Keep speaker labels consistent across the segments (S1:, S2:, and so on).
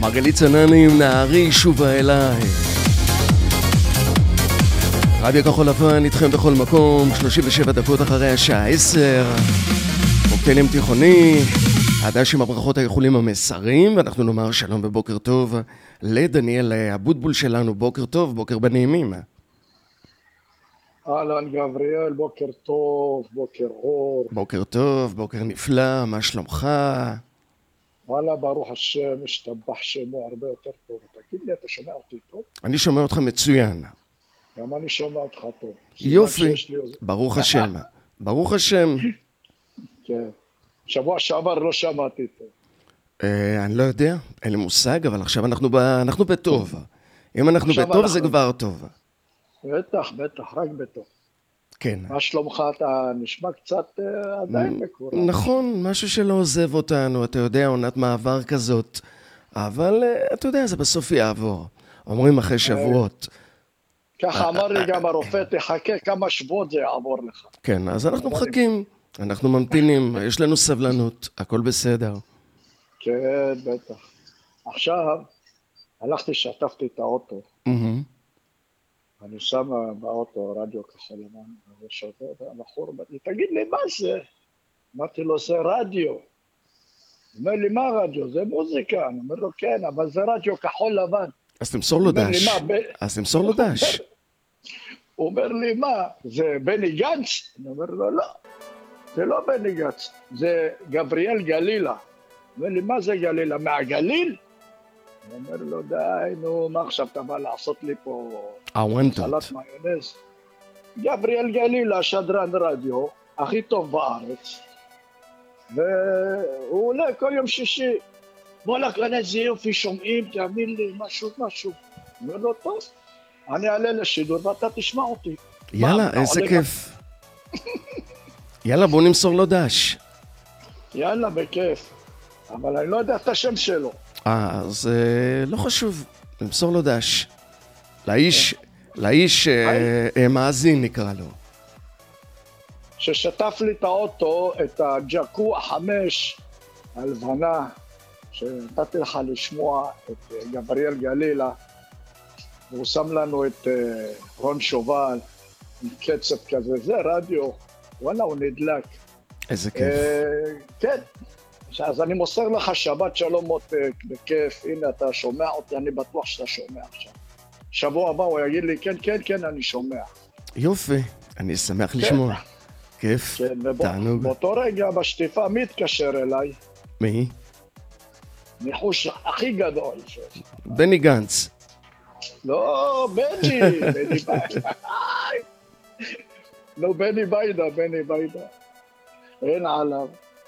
S1: מרגלית צנני עם נערי שובה אליי. רדיו כחול לבן איתכם בכל מקום, 37 דקות אחרי השעה 10. מוקטיילים תיכוני, הדש עם הברכות האיחולים המסרים, ואנחנו נאמר שלום ובוקר טוב לדניאל הבוטבול שלנו. בוקר טוב, בוקר בנעימים.
S2: אהלן גבריאל, בוקר טוב, בוקר אור.
S1: בוקר טוב, בוקר נפלא, מה שלומך?
S2: וואלה, ברוך השם, משתבח שמו הרבה יותר טוב. תגיד לי, אתה שומע אותי טוב?
S1: אני שומע אותך מצוין.
S2: גם אני שומע אותך טוב.
S1: יופי, ברוך השם. ברוך השם.
S2: כן. שבוע שעבר לא שמעתי טוב.
S1: אני לא יודע, אין לי מושג, אבל עכשיו אנחנו בטוב. אם אנחנו בטוב זה כבר טוב.
S2: בטח, רק בטוב.
S1: כן.
S2: מה שלומך? אתה נשמע קצת עדיין מקורא.
S1: נכון, משהו שלא עוזב אותנו, אתה יודע, עונת מעבר כזאת. אבל אתה יודע, זה בסוף יעבור. אומרים אחרי שבועות.
S2: ככה אמר לי גם הרופא, תחכה כמה שבועות זה יעבור לך.
S1: כן, אז אנחנו מחכים, אנחנו ממתינים, יש לנו סבלנות, הכל בסדר.
S2: כן, בטח. עכשיו, הלכתי, שטפתי את האוטו. אני שם באוטו רדיו כחול לבן, ושותף, והבחור אומר לי, תגיד לי, מה זה? אמרתי לו, זה רדיו. הוא אומר לי, מה רדיו? זה מוזיקה. אני אומר לו, כן, אבל זה רדיו כחול לבן.
S1: אז תמסור לו דש.
S2: הוא אומר לי, מה? זה בני גנץ? אני אומר לו, לא. זה לא בני גנץ, זה גבריאל גלילה. הוא אומר לי, מה זה גלילה? מהגליל? אני אומר לו, די, נו, מה עכשיו אתה בא לעשות לי פה סלט מיונז? גבריאל גלילה, שדרן רדיו, הכי טוב בארץ. והוא עולה כל יום שישי. וואלה, כאן איזה יופי, שומעים, תאמין לי, משהו. אומר לו, טוב, אני אעלה לשידור ואתה תשמע אותי.
S1: יאללה, איזה כיף. יאללה, בוא נמסור לו דש.
S2: יאללה, בכיף. אבל אני לא יודע את השם שלו.
S1: אז לא חשוב, נמסור לו דש. לאיש מאזין נקרא לו.
S2: ששטף לי את האוטו, את הג'קו 5 הלבנה, שנתתי לך לשמוע את גבריאל גלילה, והוא שם לנו את רון שובל, עם קצב כזה, זה רדיו, וואלה, הוא נדלק.
S1: איזה כיף.
S2: כן. אז אני מוסר לך שבת שלום מותק, בכיף, הנה אתה שומע אותי, אני בטוח שאתה שומע עכשיו. שבוע הבא הוא יגיד לי, כן, אני שומע.
S1: יופי, אני שמח לשמוע. כיף, תענוג.
S2: באותו רגע בשטיפה, מי התקשר אליי?
S1: מי?
S2: ניחוש הכי גדול.
S1: בני גנץ.
S2: לא, בני ביידה. לא, בני ביידה. אין עליו.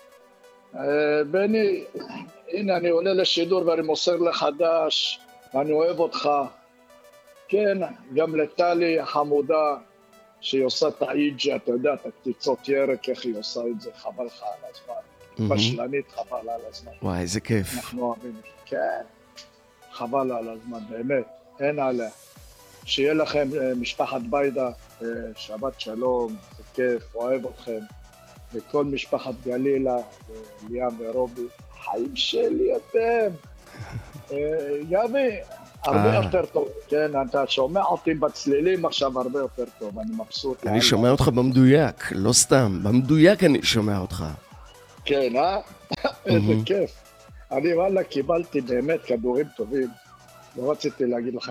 S2: בני, הנה אני עולה לשידור ואני מוסר לך דש, ואני אוהב אותך. כן, גם לטלי החמודה, שהיא עושה את האיג'ה, אתה יודע, את הקציצות ירק, איך היא עושה את זה, חבל לך על הזמן. בשלנית חבל על הזמן.
S1: וואי, איזה כיף.
S2: אנחנו אוהבים. כן, חבל על הזמן, באמת, אין עליה. שיהיה לכם משפחת ביידה, שבת שלום, זה כיף, אוהב אתכם. וכל משפחת גלילה, ליאם ורובי, חיים שלי אתם. גבי, הרבה יותר טוב. כן, אתה שומע אותי בצלילים עכשיו הרבה יותר טוב, אני מבסוט.
S1: אני שומע אותך במדויק, לא סתם, במדויק אני שומע אותך.
S2: כן, איזה כיף. אני וואלה קיבלתי באמת כדורים טובים, לא רציתי להגיד לך